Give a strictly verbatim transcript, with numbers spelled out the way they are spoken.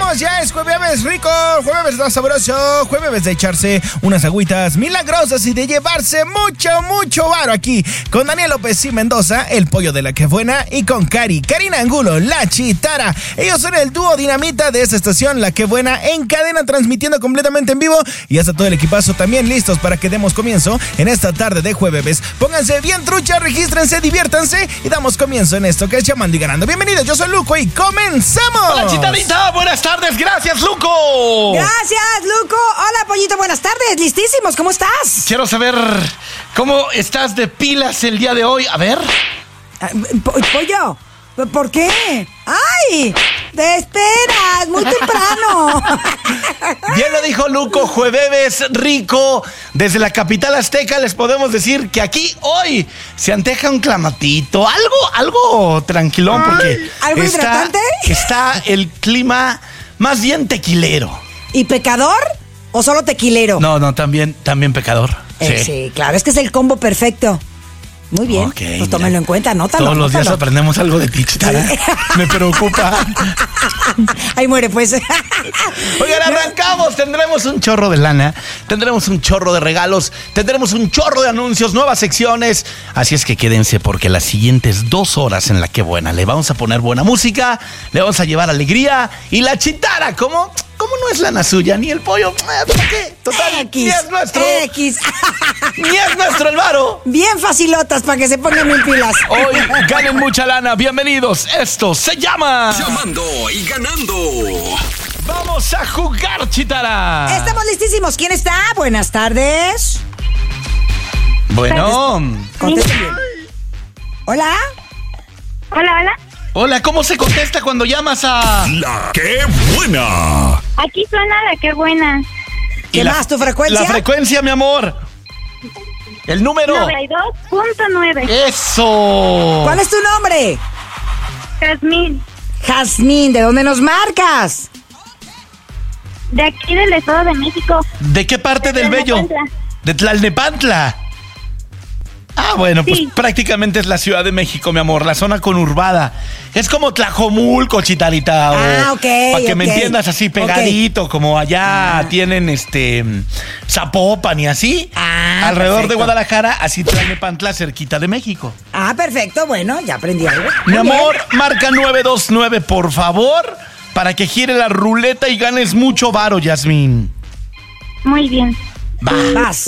comenzamos, ya es jueves rico, jueves sabroso, jueves de echarse unas agüitas milagrosas y de llevarse mucho, mucho varo aquí con Daniel López y Mendoza, el pollo de la que buena, y con Cari, Karina Angulo, la chitara. Ellos son el dúo dinamita de esta estación, La Que Buena, en cadena, transmitiendo completamente en vivo, y hasta todo el equipazo también listos para que demos comienzo en esta tarde de jueves. Pónganse bien trucha, regístrense, diviértanse y damos comienzo en esto que es Llamando y Ganando. Bienvenidos, yo soy Luco y comenzamos. Hola, chitarita, buenas tardes, gracias, Luco. Gracias, Luco. Hola, pollito, buenas tardes, listísimos, ¿cómo estás? Quiero saber cómo estás de pilas el día de hoy, a ver. Po- Pollo, ¿por qué? ¡Ay! ¡Te esperas! ¡Muy temprano! Bien lo dijo Luco, jueves rico. Desde la capital azteca les podemos decir que aquí hoy se anteja un clamatito, algo, algo tranquilón, porque ¿algo está, hidratante? está el clima más bien tequilero. ¿Y pecador o solo tequilero? No, no, también, también pecador. Eh, sí, claro, es que es el combo perfecto. Muy bien, Okay, pues tómenlo mira. en cuenta, anótalo. Todos los días anótalo. aprendemos algo de ti, chitara. Sí. Me preocupa. Ahí muere, pues. Oigan, arrancamos, tendremos un chorro de lana, tendremos un chorro de regalos, tendremos un chorro de anuncios, nuevas secciones. Así es que quédense porque las siguientes dos horas en La Que Buena le vamos a poner buena música, le vamos a llevar alegría y la chitara, ¿cómo? ¿Cómo no es lana suya? Ni el pollo, ¿para qué? Total, X, ni es nuestro, X. ni es nuestro el varo. Bien facilotas para que se pongan en pilas. Hoy ganen mucha lana, bienvenidos, esto se llama... Llamando y ganando. Vamos a jugar, chitara. Estamos listísimos. ¿Quién está? Buenas tardes. Bueno... Contesten bien. Hola. Hola, hola. Hola, ¿cómo se contesta cuando llamas a...? La Que Buena. Aquí suena La Que Buena. ¿Qué más, tu frecuencia? La frecuencia, mi amor. El número. noventa y dos punto nueve. Eso. ¿Cuál es tu nombre? Jazmín. Jazmín, ¿de dónde nos marcas? De aquí del Estado de México. ¿De qué parte del Bello? Tlalnepantla. De Tlalnepantla. Ah, bueno, pues Sí. prácticamente es la Ciudad de México, mi amor, la zona conurbada. Es como Tlajomulco, chitarita. o- Ah, ok, Para que me ok. entiendas así pegadito, como allá tienen este Zapopan y así. Ah, alrededor perfecto. de Guadalajara, así Tlalnepantla, cerquita de México. Ah, perfecto, bueno, ya aprendí algo. Mi Muy bien. amor, marca nueve dos nueve, por favor, para que gire la ruleta y ganes mucho varo, Yasmín. Muy bien. Va. Vas.